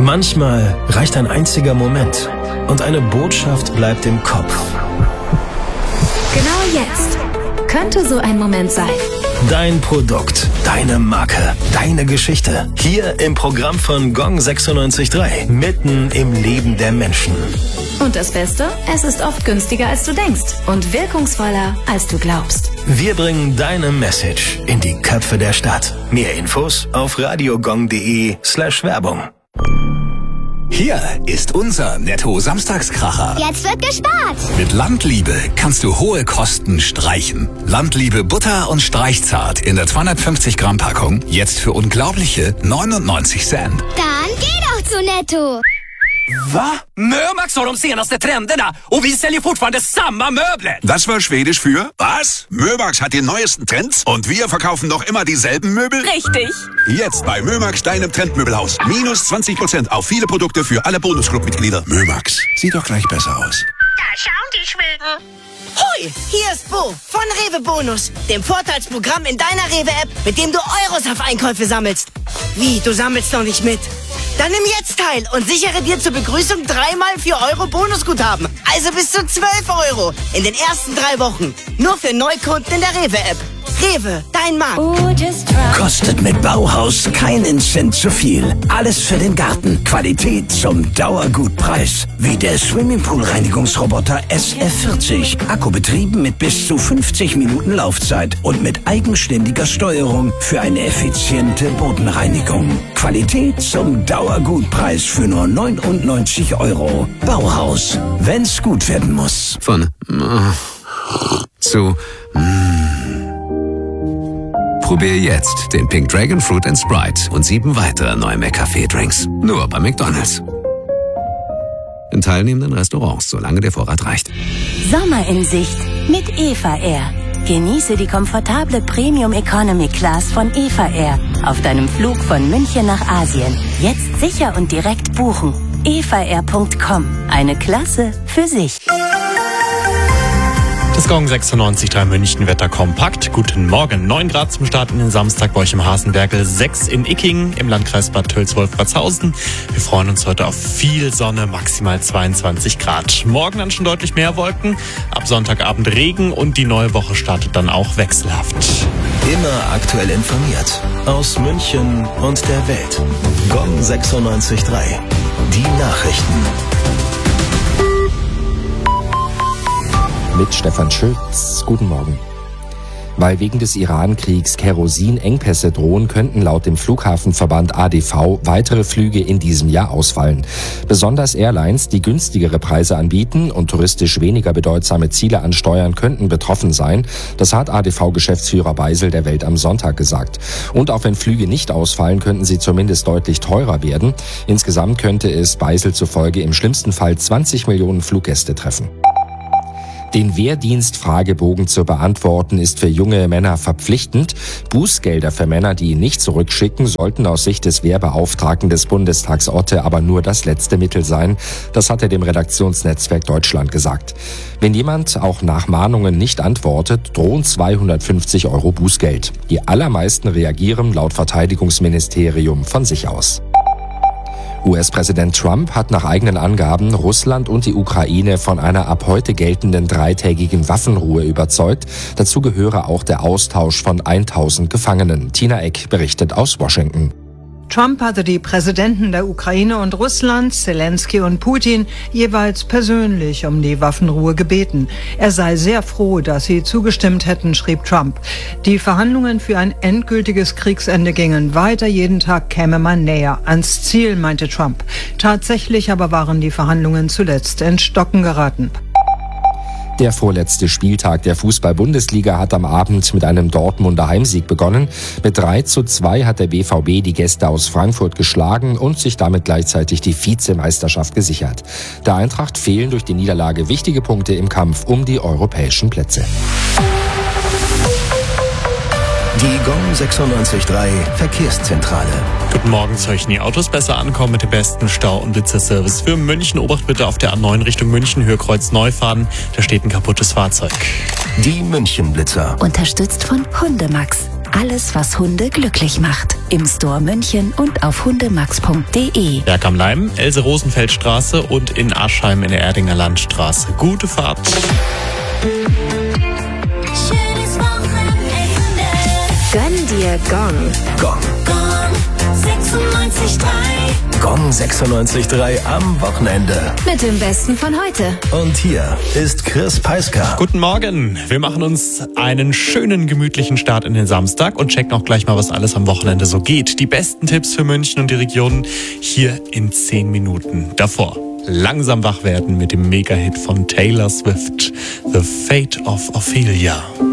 Manchmal reicht ein einziger Moment und eine Botschaft bleibt im Kopf. Genau jetzt könnte so ein Moment sein. Dein Produkt, deine Marke, deine Geschichte. Hier im Programm von Gong 96.3, mitten im Leben der Menschen. Und das Beste? Es ist oft günstiger, als du denkst und wirkungsvoller, als du glaubst. Wir bringen deine Message in die Köpfe der Stadt. Mehr Infos auf radiogong.de/Werbung. Hier ist unser Netto-Samstagskracher. Jetzt wird gespart. Mit Landliebe kannst du hohe Kosten streichen. Landliebe Butter und Streichzart in der 250 Gramm Packung. Jetzt für unglaubliche 99 Cent. Dann geh doch zu Netto. Va? Mömax har de senaste trenderna och vi säljer fortfarande samma möbler. Das war Schwedisch für was? Mömax hat die neuesten Trends und wir verkaufen noch immer dieselben Möbel? Richtig. Jetzt bei Mömax, deinem Trendmöbelhaus. Minus 20% auf viele Produkte für alle Bonusclub-Mitglieder. Mömax, sieht doch gleich besser aus. Da schauen die Schweden. Hoi, hier ist Bo von Rewe Bonus, dem Vorteilsprogramm in deiner Rewe-App, mit dem du Euros auf Einkäufe sammelst. Wie, du sammelst noch nicht mit? Dann nimm jetzt teil und sichere dir zur Begrüßung 3x 4 Euro Bonusguthaben. Also bis zu 12 Euro in den ersten 3 Wochen. Nur für Neukunden in der Rewe-App. Rewe, dein Markt. Kostet mit Bauhaus keinen Cent zu viel. Alles für den Garten. Qualität zum Dauergutpreis. Wie der Swimmingpool-Reinigungsroboter SF40. Akkubetrieben mit bis zu 50 Minuten Laufzeit und mit eigenständiger Steuerung für eine effiziente Bodenreinigung. Qualität zum Dauergutpreis für nur 99 Euro. Bauhaus, wenn's gut werden muss. Von zu Probier jetzt den Pink Dragon Fruit & Sprite und 7 weitere neue McCafé-Drinks. Nur bei McDonald's. In teilnehmenden Restaurants, solange der Vorrat reicht. Sommer in Sicht mit Eva Air. Genieße die komfortable Premium Economy Class von Eva Air auf deinem Flug von München nach Asien. Jetzt sicher und direkt buchen. evaair.com. Eine Klasse für sich. Das Gong 96.3 München Wetter kompakt. Guten Morgen. 9 Grad zum Start in den Samstag bei euch im Hasenbergl, 6 in Icking im Landkreis Bad Tölz-Wolfratshausen. Wir freuen uns heute auf viel Sonne, maximal 22 Grad. Morgen dann schon deutlich mehr Wolken. Ab Sonntagabend Regen und die neue Woche startet dann auch wechselhaft. Immer aktuell informiert. Aus München und der Welt. Gong 96.3. Die Nachrichten. Mit Stefan Schütz. Guten Morgen. Weil wegen des Iran-Kriegs Kerosinengpässe drohen, könnten laut dem Flughafenverband ADV weitere Flüge in diesem Jahr ausfallen. Besonders Airlines, die günstigere Preise anbieten und touristisch weniger bedeutsame Ziele ansteuern, könnten betroffen sein. Das hat ADV-Geschäftsführer Beisel der Welt am Sonntag gesagt. Und auch wenn Flüge nicht ausfallen, könnten sie zumindest deutlich teurer werden. Insgesamt könnte es Beisel zufolge im schlimmsten Fall 20 Millionen Fluggäste treffen. Den Wehrdienstfragebogen zu beantworten ist für junge Männer verpflichtend. Bußgelder für Männer, die ihn nicht zurückschicken, sollten aus Sicht des Wehrbeauftragten des Bundestags Otte aber nur das letzte Mittel sein. Das hat er dem Redaktionsnetzwerk Deutschland gesagt. Wenn jemand auch nach Mahnungen nicht antwortet, drohen 250 Euro Bußgeld. Die allermeisten reagieren laut Verteidigungsministerium von sich aus. US-Präsident Trump hat nach eigenen Angaben Russland und die Ukraine von einer ab heute geltenden 3-tägigen Waffenruhe überzeugt. Dazu gehöre auch der Austausch von 1000 Gefangenen. Tina Eck berichtet aus Washington. Trump hatte die Präsidenten der Ukraine und Russlands, Zelensky und Putin, jeweils persönlich um die Waffenruhe gebeten. Er sei sehr froh, dass sie zugestimmt hätten, schrieb Trump. Die Verhandlungen für ein endgültiges Kriegsende gingen weiter. Jeden Tag käme man näher ans Ziel, meinte Trump. Tatsächlich aber waren die Verhandlungen zuletzt ins Stocken geraten. Der vorletzte Spieltag der Fußball-Bundesliga hat am Abend mit einem Dortmunder Heimsieg begonnen. Mit 3:2 hat der BVB die Gäste aus Frankfurt geschlagen und sich damit gleichzeitig die Vizemeisterschaft gesichert. Der Eintracht fehlen durch die Niederlage wichtige Punkte im Kampf um die europäischen Plätze. Die Gong 96.3 Verkehrszentrale. Guten Morgen, sollten die Autos besser ankommen mit dem besten Stau- und Blitzerservice für München. Obacht bitte auf der A9 Richtung München, Höhe-Kreuz Neufahren. Da steht ein kaputtes Fahrzeug. Die München-Blitzer. Unterstützt von Hundemax. Alles, was Hunde glücklich macht. Im Store München und auf hundemax.de. Berg am Leim, Else-Rosenfeld-Straße und in Aschheim in der Erdinger Landstraße. Gute Fahrt. Schönes Wochenende. Gönn dir Gong. Gong. Gong 96.3. Gong 96.3 am Wochenende. Mit dem Besten von heute. Und hier ist Chris Peiska. Guten Morgen. Wir machen uns einen schönen, gemütlichen Start in den Samstag und checken auch gleich mal, was alles am Wochenende so geht. Die besten Tipps für München und die Region hier in 10 Minuten. Davor langsam wach werden mit dem Mega-Hit von Taylor Swift, The Fate of Ophelia.